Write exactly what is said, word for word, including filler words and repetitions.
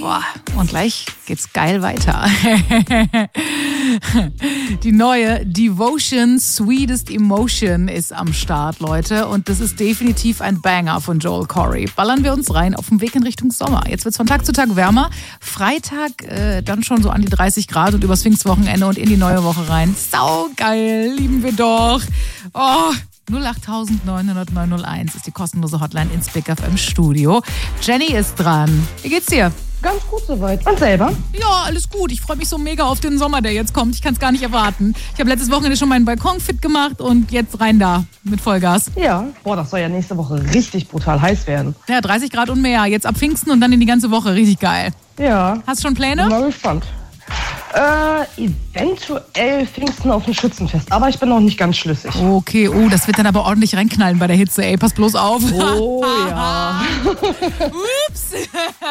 Boah, und gleich geht's geil weiter. Die neue Devotion Sweetest Emotion ist am Start, Leute. Und das ist definitiv ein Banger von Joel Corry. Ballern wir uns rein auf dem Weg in Richtung Sommer. Jetzt wird's von Tag zu Tag wärmer. Freitag äh, dann schon so an die dreißig Grad und übers Pfingstwochenende und in die neue Woche rein. Saugeil, lieben wir doch. Oh, null acht neun null null neun null eins ist die kostenlose Hotline ins Big F M Studio. Jenny ist dran. Wie geht's dir? Ganz gut soweit. Und selber? Ja, alles gut. Ich freue mich so mega auf den Sommer, der jetzt kommt. Ich kann es gar nicht erwarten. Ich habe letztes Wochenende schon meinen Balkon fit gemacht und jetzt rein da mit Vollgas. Ja, boah, das soll ja nächste Woche richtig brutal heiß werden. Ja, dreißig Grad und mehr. Jetzt ab Pfingsten und dann in die ganze Woche. Richtig geil. Ja. Hast du schon Pläne? Bin mal gespannt. Äh, eventuell Pfingsten auf dem Schützenfest, aber ich bin noch nicht ganz schlüssig. Okay, oh, das wird dann aber ordentlich reinknallen bei der Hitze, ey. Pass bloß auf. Oh ja. Ups.